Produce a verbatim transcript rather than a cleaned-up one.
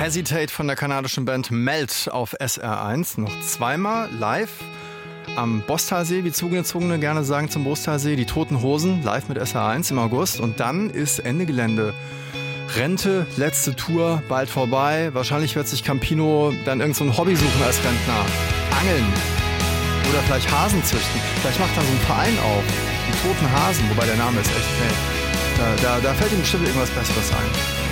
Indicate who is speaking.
Speaker 1: Hesitate von der kanadischen Band Melt auf S R eins. Noch zweimal live am Bosstalsee, wie Zugezogene gerne sagen zum Bosstalsee. Die Toten Hosen live mit S R eins im August. Und dann ist Ende Gelände. Rente, letzte Tour, bald vorbei. Wahrscheinlich wird sich Campino dann irgend so ein Hobby suchen als Rentner. Angeln. Oder vielleicht Hasen züchten. Vielleicht macht er so einen Verein auf. Die Toten Hasen, wobei der Name ist echt, hey, da, da, da fällt ihm bestimmt irgendwas Besseres ein.